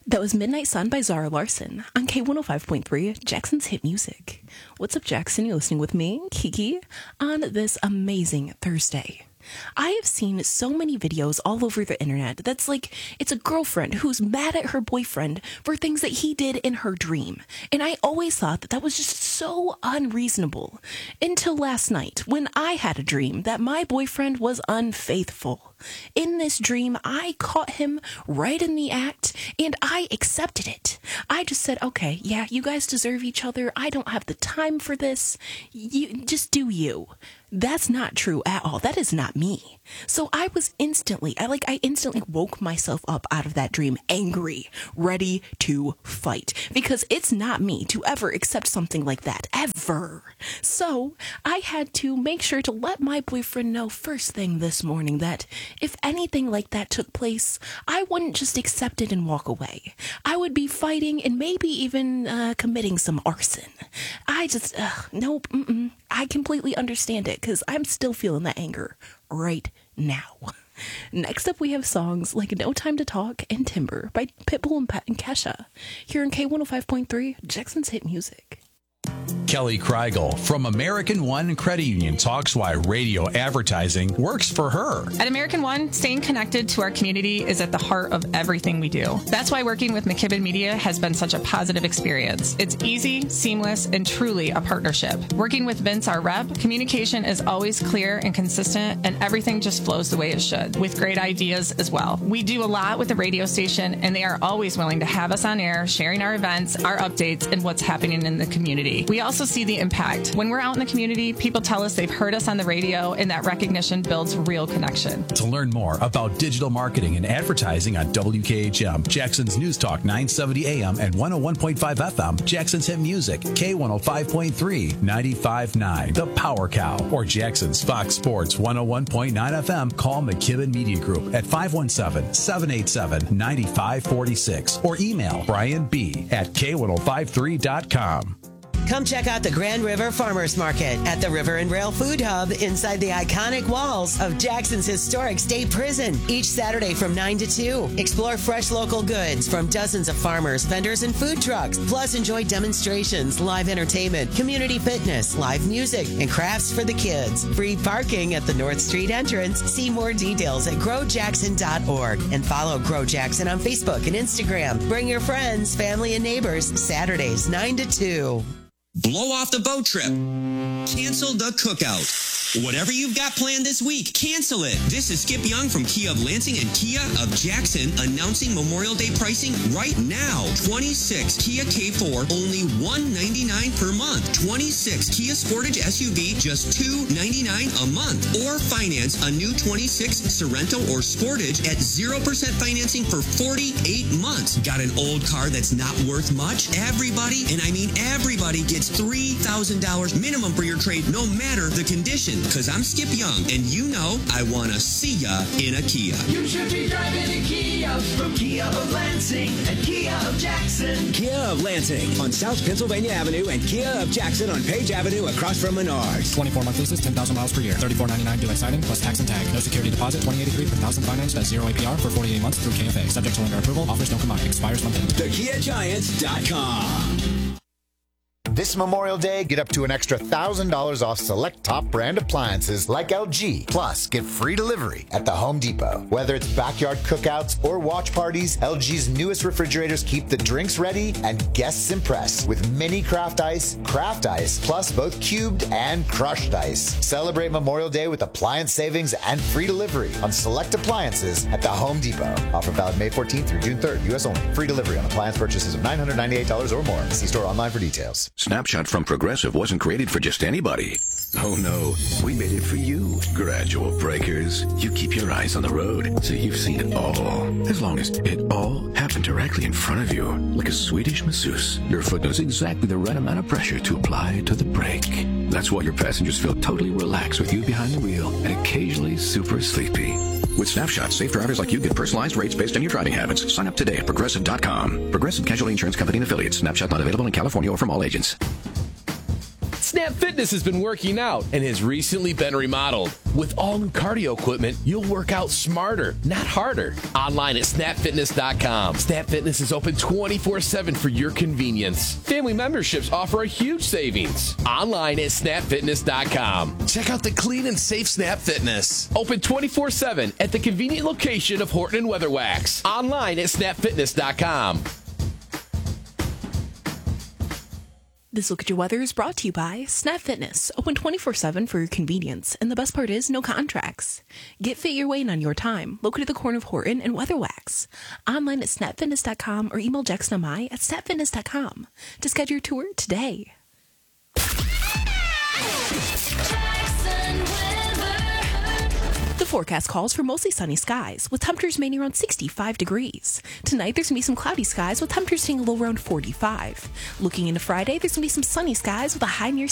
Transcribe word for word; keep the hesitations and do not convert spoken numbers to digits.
That was Midnight Sun by Zara Larsson on K one oh five point three, Jackson's Hit Music. What's up, Jackson? You're listening with me, Kiki, on this amazing Thursday. I have seen so many videos all over the internet that's like, it's a girlfriend who's mad at her boyfriend for things that he did in her dream. And I always thought that that was just so unreasonable until last night when I had a dream that my boyfriend was unfaithful. In this dream, I caught him right in the act and I accepted it. I just said, okay, yeah, you guys deserve each other. I don't have the time for this. You just do you. That's not true at all. That is not me. So I was instantly, I like, I instantly woke myself up out of that dream angry, ready to fight, because it's not me to ever accept something like that, ever. So I had to make sure to let my boyfriend know first thing this morning that if anything like that took place, I wouldn't just accept it and walk away. I would be fighting and maybe even uh, committing some arson. I just, uh, nope, mm-mm. I completely understand it because I'm still feeling that anger right now. Next up, we have songs like No Time to Talk and Timber by Pitbull and, Pat and Kesha here in K one oh five point three, Jackson's Hit Music. Kelly Kreigel from American One Credit Union talks why radio advertising works for her. At American One, staying connected to our community is at the heart of everything we do. That's why working with McKibben Media has been such a positive experience. It's easy, seamless, and truly a partnership. Working with Vince, our rep, communication is always clear and consistent, and everything just flows the way it should, with great ideas as well. We do a lot with the radio station, and they are always willing to have us on air, sharing our events, our updates, and what's happening in the community. We also see the impact. When we're out in the community, people tell us they've heard us on the radio, and that recognition builds real connection. To learn more about digital marketing and advertising on W K H M, Jackson's News Talk nine seventy A M and one oh one point five F M, Jackson's Hit Music, K one oh five point three, ninety-five point nine, The Power Cow, or Jackson's Fox Sports one oh one point nine F M, call McKibben Media Group at five one seven, seven eight seven, nine five four six or email Brian B at K one oh five three dot com. Come check out the Grand River Farmers Market at the River and Rail Food Hub inside the iconic walls of Jackson's historic state prison. Each Saturday from nine to two. Explore fresh local goods from dozens of farmers, vendors, and food trucks. Plus, enjoy demonstrations, live entertainment, community fitness, live music, and crafts for the kids. Free parking at the North Street entrance. See more details at grow jackson dot org and follow Grow Jackson on Facebook and Instagram. Bring your friends, family, and neighbors Saturdays nine to two. Blow off the boat trip. Cancel the cookout. Whatever you've got planned this week, cancel it. This is Skip Young from Kia of Lansing and Kia of Jackson announcing Memorial Day pricing right now. twenty-six Kia K four, only one ninety-nine per month. twenty-six Kia Sportage S U V, just two ninety-nine a month. Or finance a new twenty-six Sorento or Sportage at zero percent financing for forty-eight months. Got an old car that's not worth much? Everybody, and I mean everybody, gets three thousand dollars minimum for your trade, no matter the condition. Because I'm Skip Young, and you know I want to see ya in a Kia. You should be driving a Kia from Kia of Lansing and Kia of Jackson. Kia of Lansing on South Pennsylvania Avenue and Kia of Jackson on Page Avenue across from Menards. twenty-four month leases, ten thousand miles per year. thirty-four ninety-nine due at signing plus tax and tag. No security deposit, twenty eighty-three per thousand financed at zero A P R for forty-eight months through K F A. Subject to lender approval. Offers don't combine. Expires month end. the kia giants dot com. This Memorial Day, get up to an extra one thousand dollars off select top brand appliances like L G. Plus, get free delivery at the Home Depot. Whether it's backyard cookouts or watch parties, L G's newest refrigerators keep the drinks ready and guests impressed with mini craft ice, craft ice, plus both cubed and crushed ice. Celebrate Memorial Day with appliance savings and free delivery on select appliances at the Home Depot. Offer valid May fourteenth through June third, U S only. Free delivery on appliance purchases of nine hundred ninety-eight dollars or more. See store online for details. Snapshot from Progressive wasn't created for just anybody. Oh no, we made it for you. Gradual breakers. You keep your eyes on the road, so you've seen it all. As long as it all happened directly in front of you, like a Swedish masseuse, your foot knows exactly the right amount of pressure to apply to the brake. That's why your passengers feel totally relaxed with you behind the wheel and occasionally super sleepy. With Snapshot, safe drivers like you get personalized rates based on your driving habits. Sign up today at Progressive dot com. Progressive Casualty Insurance Company and Affiliates. Snapshot not available in California or from all agents. Snap Snap Fitness has been working out and has recently been remodeled. With all new cardio equipment, you'll work out smarter, not harder. Online at snap fitness dot com. Snap Fitness is open twenty-four seven for your convenience. Family memberships offer a huge savings. Online at snap fitness dot com. Check out the clean and safe Snap Fitness. Open twenty-four seven at the convenient location of Horton and Weatherwax. Online at snap fitness dot com. This Look at Your Weather is brought to you by Snap Fitness, open twenty-four seven for your convenience, and the best part is no contracts. Get fit your way in on your time, located at the corner of Horton and Weatherwax. Online at snap fitness dot com or email Jackson M I at snap fitness dot com to schedule your tour today. The forecast calls for mostly sunny skies, with temperatures mainly around sixty-five degrees. Tonight, there's going to be some cloudy skies, with temperatures staying a low around forty-five. Looking into Friday, there's going to be some sunny skies with a high near